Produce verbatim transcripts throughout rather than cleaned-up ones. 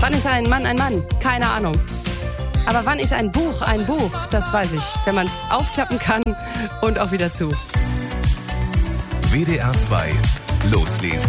Wann ist ein Mann ein Mann? Keine Ahnung. Aber wann ist ein Buch ein Buch? Das weiß ich, wenn man es aufklappen kann und auch wieder zu. W D R zwei Loslesen.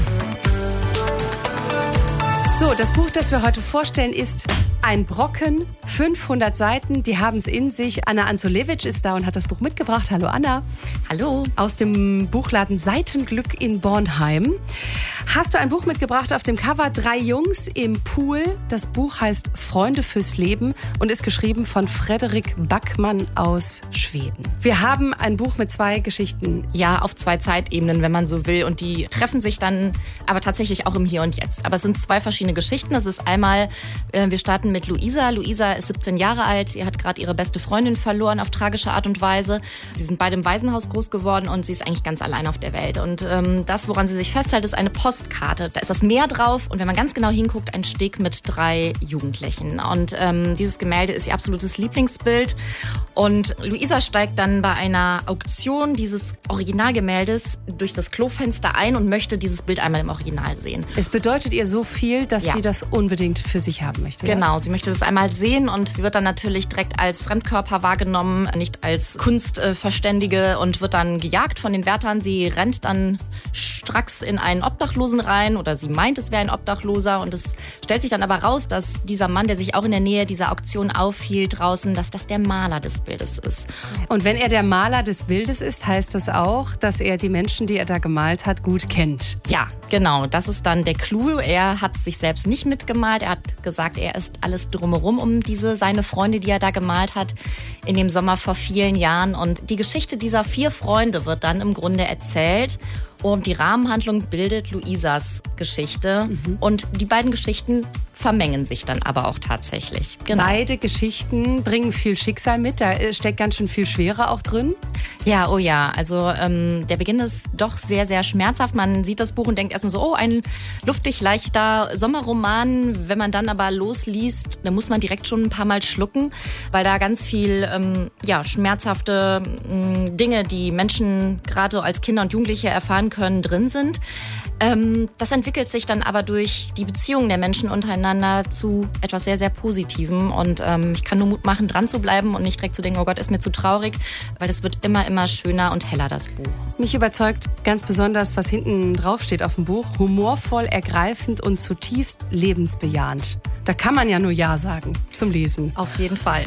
So, das Buch, das wir heute vorstellen, ist Ein Brocken, fünfhundert Seiten, die haben es in sich. Anna Anzulewitsch ist da und hat das Buch mitgebracht. Hallo Anna. Hallo. Aus dem Buchladen Seitenglück in Bornheim. Hast du ein Buch mitgebracht auf dem Cover? Drei Jungs im Pool. Das Buch heißt Freunde fürs Leben und ist geschrieben von Frederik Backman aus Schweden. Wir haben ein Buch mit zwei Geschichten. Ja, auf zwei Zeitebenen, wenn man so will. Und die treffen sich dann aber tatsächlich auch im Hier und Jetzt. Aber es sind zwei verschiedene Geschichten. Das ist einmal, äh, wir starten mit Luisa. Luisa ist siebzehn Jahre alt. Sie hat gerade ihre beste Freundin verloren auf tragische Art und Weise. Sie sind beide im Waisenhaus groß geworden und sie ist eigentlich ganz allein auf der Welt. Und ähm, das, woran sie sich festhält, ist eine Postkarte. Da ist das Meer drauf und wenn man ganz genau hinguckt, ein Steg mit drei Jugendlichen. Und ähm, dieses Gemälde ist ihr absolutes Lieblingsbild. Und Luisa steigt dann bei einer Auktion dieses Originalgemäldes durch das Klofenster ein und möchte dieses Bild einmal im Original sehen. Es bedeutet ihr so viel, dass Ja. sie das unbedingt für sich haben möchte. Genau, sie möchte das einmal sehen und sie wird dann natürlich direkt als Fremdkörper wahrgenommen, nicht als Kunstverständige und wird dann gejagt von den Wärtern. Sie rennt dann stracks in einen Obdachlosen rein oder sie meint, es wäre ein Obdachloser und es stellt sich dann aber raus, dass dieser Mann, der sich auch in der Nähe dieser Auktion aufhielt draußen, dass das der Maler des Bildes ist. Und wenn er der Maler des Bildes ist, heißt das auch, dass er die Menschen, die er da gemalt hat, gut kennt. Ja, genau, das ist dann der Clou. Er hat sich selbst nicht mitgemalt. Er hat gesagt, er ist alles drumherum um diese, seine Freunde, die er da gemalt hat, in dem Sommer vor vielen Jahren. Und die Geschichte dieser vier Freunde wird dann im Grunde erzählt. Und die Rahmenhandlung bildet Luisas Geschichte. Mhm. Und die beiden Geschichten vermengen sich dann aber auch tatsächlich. Genau. Beide Geschichten bringen viel Schicksal mit. Da steckt ganz schön viel Schwere auch drin. Ja, oh ja. Also ähm, der Beginn ist doch sehr, sehr schmerzhaft. Man sieht das Buch und denkt erstmal so, oh, ein luftig leichter Sommerroman. Wenn man dann aber losliest, dann muss man direkt schon ein paar Mal schlucken, weil da ganz viel ähm, ja, schmerzhafte äh, Dinge, die Menschen gerade als Kinder und Jugendliche erfahren können, drin sind. Ähm, das entwickelt sich dann aber durch die Beziehungen der Menschen untereinander zu etwas sehr, sehr Positivem. Und ähm, ich kann nur Mut machen, dran zu bleiben und nicht direkt zu denken, oh Gott, ist mir zu traurig, weil es wird immer, immer schöner und heller, das Buch. Mich überzeugt ganz besonders, was hinten drauf steht auf dem Buch. Humorvoll, ergreifend und zutiefst lebensbejahend. Da kann man ja nur Ja sagen zum Lesen. Auf jeden Fall.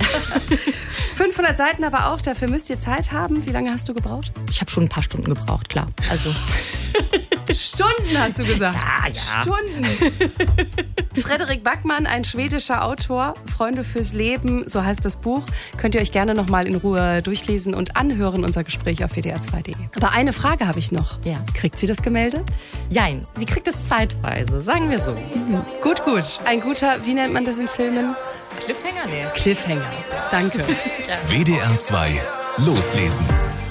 fünfhundert Seiten aber auch, dafür müsst ihr Zeit haben. Wie lange hast du gebraucht? Ich habe schon ein paar Stunden gebraucht, klar. Also Stunden hast du gesagt. Ja, ja. Stunden. Frederik Backman, ein schwedischer Autor. Freunde fürs Leben, so heißt das Buch. Könnt ihr euch gerne noch mal in Ruhe durchlesen und anhören, unser Gespräch auf W D R zwei Punkt de. Aber eine Frage habe ich noch. Ja. Kriegt sie das Gemälde? Jein, sie kriegt es zeitweise, sagen wir so. Mhm. Gut, gut. Ein guter, wie nennt man das in Filmen? Cliffhanger, nee. Cliffhanger. Danke. W D R zwei Loslesen.